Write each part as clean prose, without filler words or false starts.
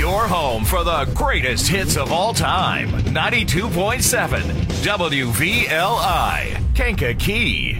Your home for the greatest hits of all time. 92.7 WVLI, Kankakee.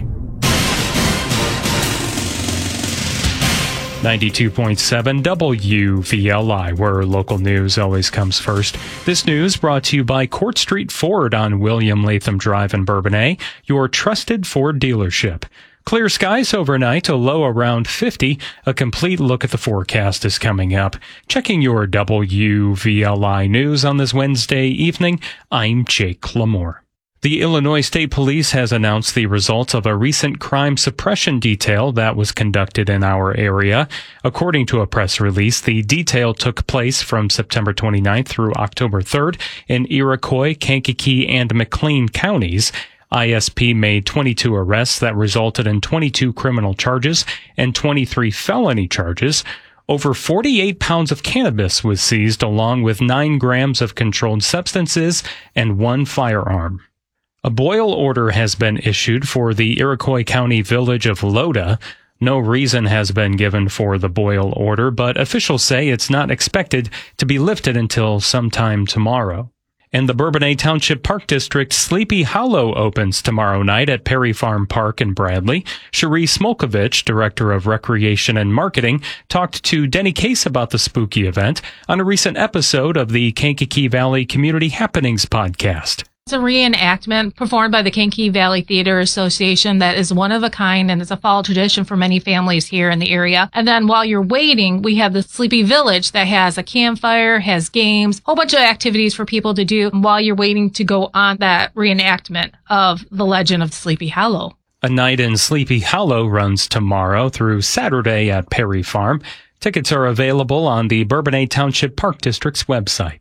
92.7 WVLI, where local news always comes first. This news brought to you by Court Street Ford on William Latham Drive in Bourbonnais, your trusted Ford dealership. Clear skies overnight, a low around 50. A complete look at the forecast is coming up. Checking your WVLI news on this Wednesday evening, I'm Jake Lamore. The Illinois State Police has announced the results of a recent crime suppression detail that was conducted in our area. According to a press release, the detail took place from September 29th through October 3rd in Iroquois, Kankakee, and McLean counties. ISP made 22 arrests that resulted in 22 criminal charges and 23 felony charges. Over 48 pounds of cannabis was seized, along with 9 grams of controlled substances and 1 firearm. A boil order has been issued for the Iroquois County village of Loda. No reason has been given for the boil order, but officials say it's not expected to be lifted until sometime tomorrow. And the Bourbonnais Township Park District Sleepy Hollow opens tomorrow night at Perry Farm Park in Bradley. Cherie Smolkovich, Director of Recreation and Marketing, talked to Denny Case about the spooky event on a recent episode of the Kankakee Valley Community Happenings podcast. It's a reenactment performed by the Kankakee Valley Theater Association that is one of a kind, and it's a fall tradition for many families here in the area. And then while you're waiting, we have the Sleepy Village that has a campfire, has games, a whole bunch of activities for people to do while you're waiting to go on that reenactment of the legend of Sleepy Hollow. A night in Sleepy Hollow runs tomorrow through Saturday at Perry Farm. Tickets are available on the Bourbonnais Township Park District's website.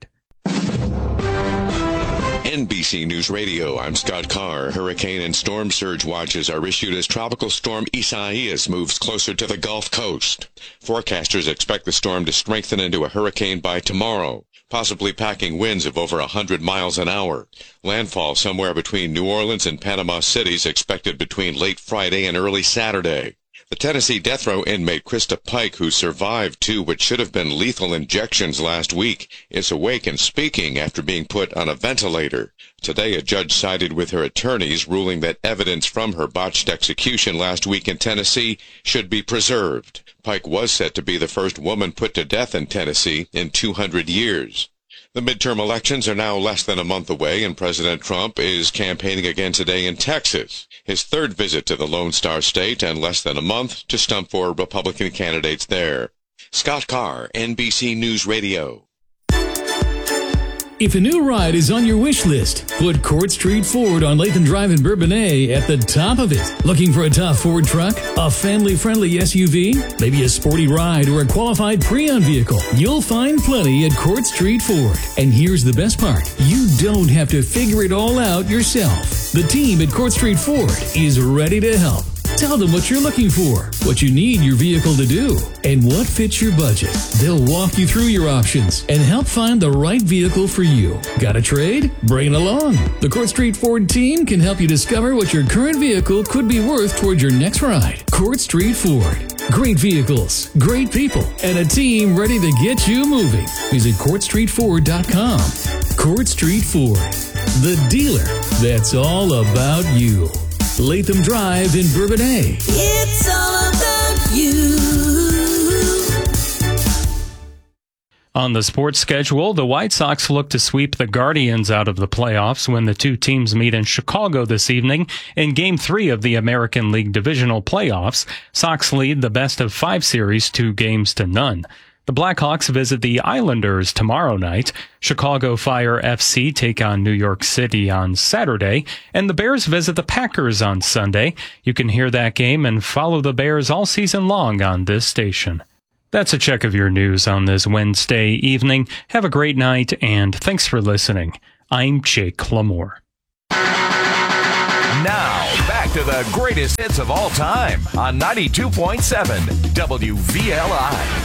NBC News Radio, I'm Scott Carr. Hurricane and storm surge watches are issued as Tropical Storm Isaias moves closer to the Gulf Coast. Forecasters expect the storm to strengthen into a hurricane by tomorrow, possibly packing winds of over 100 miles an hour. Landfall somewhere between New Orleans and Panama City is expected between late Friday and early Saturday. The Tennessee death row inmate Krista Pike, who survived 2 what should have been lethal injections last week, is awake and speaking after being put on a ventilator. Today, a judge sided with her attorneys, ruling that evidence from her botched execution last week in Tennessee should be preserved. Pike was set to be the first woman put to death in Tennessee in 200 years. The midterm elections are now less than a month away, and President Trump is campaigning again today in Texas, his 3rd visit to the Lone Star State, and less than a month to stump for Republican candidates there. Scott Carr, NBC News Radio. If a new ride is on your wish list, put Court Street Ford on Latham Drive in Bourbonnais at the top of it. Looking for a tough Ford truck, a family-friendly SUV, maybe a sporty ride or a qualified pre-owned vehicle? You'll find plenty at Court Street Ford. And here's the best part. You don't have to figure it all out yourself. The team at Court Street Ford is ready to help. Tell them what you're looking for, what you need your vehicle to do, and what fits your budget. They'll walk you through your options and help find the right vehicle for you. Got a trade? Bring it along. The Court Street Ford team can help you discover what your current vehicle could be worth toward your next ride. Court Street Ford. Great vehicles, great people, and a team ready to get you moving. Visit CourtStreetFord.com. Court Street Ford, the dealer that's all about you. Latham Drive in Bourbonnais. It's all about you. On the sports schedule, the White Sox look to sweep the Guardians out of the playoffs when the two teams meet in Chicago this evening in Game 3 of the American League Divisional Playoffs. Sox lead the best-of-5 series 2-0. The Blackhawks visit the Islanders tomorrow night. Chicago Fire FC take on New York City on Saturday, and the Bears visit the Packers on Sunday. You can hear that game and follow the Bears all season long on this station. That's a check of your news on this Wednesday evening. Have a great night, and thanks for listening. I'm Jake Lamore. Now, back to the greatest hits of all time on 92.7 WVLI.